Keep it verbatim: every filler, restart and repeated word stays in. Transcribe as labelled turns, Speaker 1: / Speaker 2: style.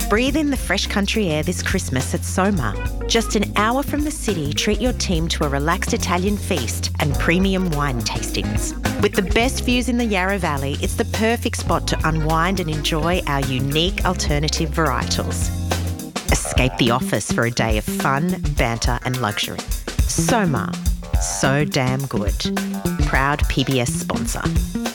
Speaker 1: Breathe in the fresh country air this Christmas at Soma. Just an hour from the city, treat your team to a relaxed Italian feast and premium wine tastings. With the best views in the Yarra Valley, it's the perfect spot to unwind and enjoy our unique alternative varietals. Escape the office for a day of fun, banter and luxury. Soma. So damn good. Proud P B S sponsor.